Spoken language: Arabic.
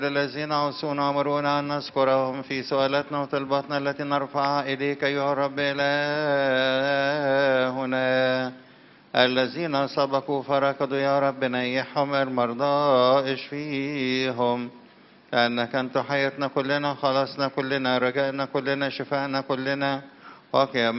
الذين عصونا أمرونا أن نذكرهم في سؤالاتنا وطلباتنا التي نرفعها إليك أيها الرب إلهنا. الذين سبقوا فركضوا يا رب نيحهم، المرضى اشفيهم، لأنك أنت حياتنا كلنا، خلاصنا كلنا، رجائنا كلنا، شفاءنا كلنا، وقيامنا